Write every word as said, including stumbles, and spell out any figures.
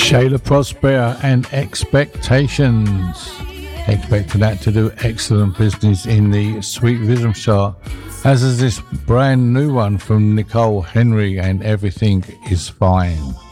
Shayla Prosper and Expectations. Expecting that to do excellent business in the Sweet Rhythm chart, as is this brand new one from Nicole Henry and Everything Is Fine.